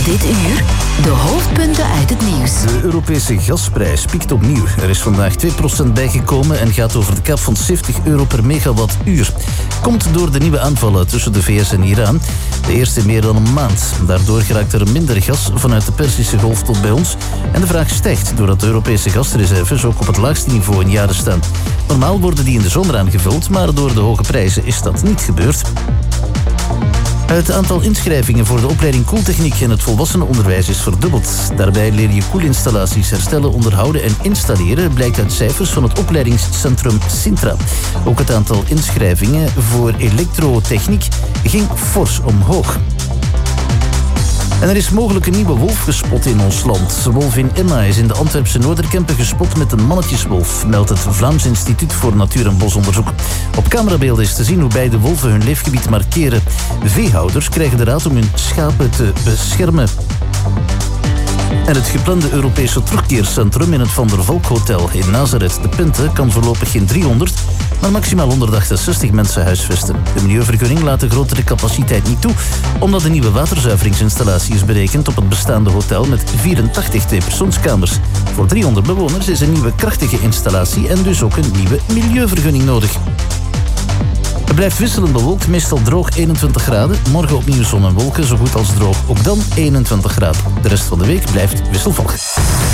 Dit uur de hoofdpunten uit het nieuws. De Europese gasprijs piekt opnieuw. Er is vandaag 2% bijgekomen en gaat over de cap van €70 per megawattuur. Komt door de nieuwe aanvallen tussen de VS en Iran. De eerste in meer dan een maand. Daardoor geraakt er minder gas vanuit de Perzische Golf tot bij ons. En de vraag stijgt doordat de Europese gasreserves ook op het laagste niveau in jaren staan. Normaal worden die in de zomer aangevuld, maar door de hoge prijzen is dat niet gebeurd. Het aantal inschrijvingen voor de opleiding koeltechniek in het volwassenenonderwijs is verdubbeld. Daarbij leer je koelinstallaties herstellen, onderhouden en installeren, blijkt uit cijfers van het opleidingscentrum Sintra. Ook het aantal inschrijvingen voor elektrotechniek ging fors omhoog. En er is mogelijk een nieuwe wolf gespot in ons land. De wolf in Emma is in de Antwerpse Noorderkempen gespot met een mannetjeswolf, meldt het Vlaams Instituut voor Natuur- en Bosonderzoek. Op camerabeelden is te zien hoe beide wolven hun leefgebied markeren. Veehouders krijgen de raad om hun schapen te beschermen. En het geplande Europese terugkeercentrum in het Van der Valk Hotel in Nazareth de Pinte kan voorlopig geen 300, maar maximaal 168 mensen huisvesten. De milieuvergunning laat de grotere capaciteit niet toe, omdat de nieuwe waterzuiveringsinstallatie is berekend op het bestaande hotel met 84 tweepersoonskamers. Voor 300 bewoners is een nieuwe krachtige installatie en dus ook een nieuwe milieuvergunning nodig. Het blijft wisselend bewolkt, meestal droog 21 graden. Morgen opnieuw zon en wolken, zo goed als droog. Ook dan 21 graden. De rest van de week blijft wisselvallig.